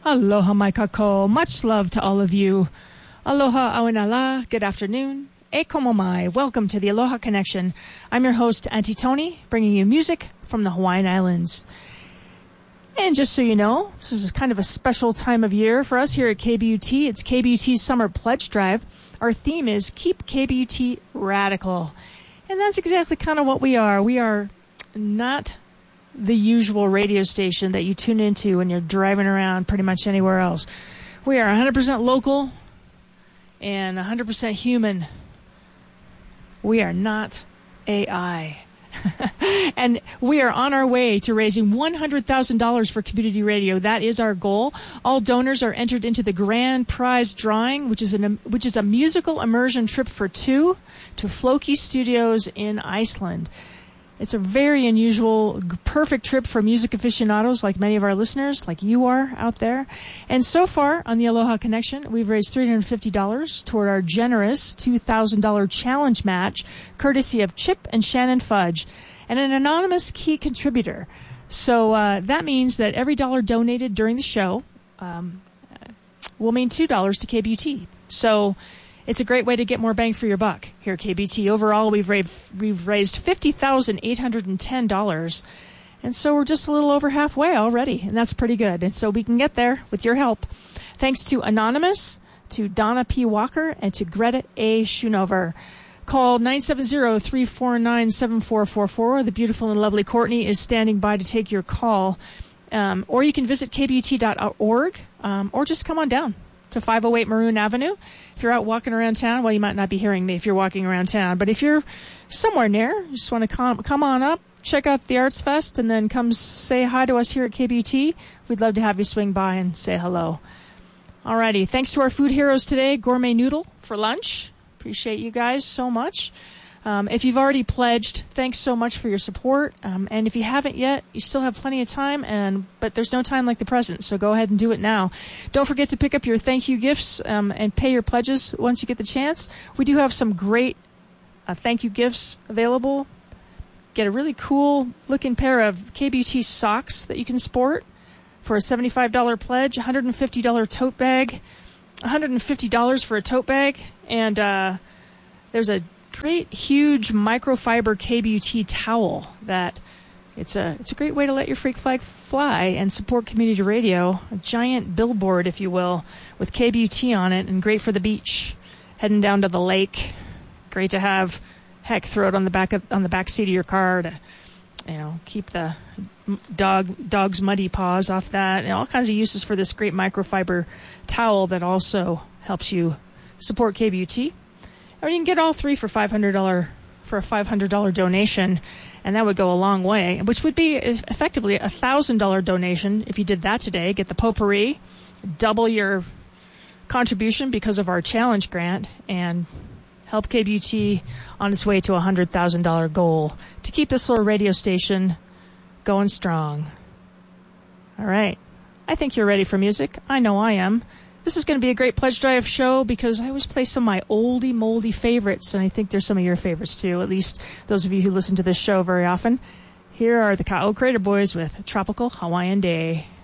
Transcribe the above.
Aloha mai kako. Much love to all of you. Aloha awinala. Good afternoon. E komo mai. Welcome to the Aloha Connection. I'm your host, Auntie Tony, bringing you music from the Hawaiian Islands. And just so you know, this is kind of a special time of year for us here at KBUT. It's KBUT's Summer Pledge Drive. Our theme is Keep KBUT Radical. And that's exactly kind of what we are. We are not the usual radio station that you tune into when you're driving around pretty much anywhere else. We are 100% local and 100% human. We are not AI. And we are on our way to raising $100,000 for community radio. That is our goal. All donors are entered into the grand prize drawing, which is a musical immersion trip for two to Floki Studios in Iceland. It's a very unusual, perfect trip for music aficionados like many of our listeners, like you are out there. And so far on the Aloha Connection, we've raised $350 toward our generous $2,000 challenge match, courtesy of Chip and Shannon Fudge, and an anonymous key contributor. So that means that every dollar donated during the show will mean $2 to KBUT. So it's a great way to get more bang for your buck here at KBT. Overall, we've raised $50,810, and so we're just a little over halfway already, and that's pretty good. And so we can get there with your help. Thanks to Anonymous, to Donna P. Walker, and to Greta A. Schoonover. Call 970-349-7444. The beautiful and lovely Courtney is standing by to take your call. Or you can visit kbut.org, or just come on down to 508 Maroon Avenue. If you're out walking around town, well, you might not be hearing me if you're walking around town, but if you're somewhere near, you just want to come on up, check out the Arts Fest, and then come say hi to us here at KBUT. We'd love to have you swing by and say hello. Alrighty, thanks to our food heroes today, Gourmet Noodle for lunch. Appreciate you guys so much. If you've already pledged, thanks so much for your support. And if you haven't yet, you still have plenty of time, but there's no time like the present, so go ahead and do it now. Don't forget to pick up your thank you gifts and pay your pledges once you get the chance. We do have some great thank you gifts available. Get a really cool looking pair of KBUT socks that you can sport for a $75 pledge, $150 tote bag, $150 for a tote bag, and there's a great huge microfiber KBUT towel that it's a great way to let your freak flag fly and support community radio. A giant billboard, if you will, with KBUT on it, and great for the beach, heading down to the lake. Great to have. Heck, throw it on the back seat of your car to, keep the dog's muddy paws off that, and all kinds of uses for this great microfiber towel that also helps you support KBUT. Or you can get all three for $500 donation, and that would go a long way, which would be effectively a $1,000 donation if you did that today. Get the potpourri, double your contribution because of our challenge grant, and help KBUT on its way to a $100,000 goal to keep this little radio station going strong. All right. I think you're ready for music. I know I am. This is going to be a great Pledge Drive show because I always play some of my oldie moldy favorites, and I think there's some of your favorites too, at least those of you who listen to this show very often. Here are the Ka'o Crater Boys with Tropical Hawaiian Day.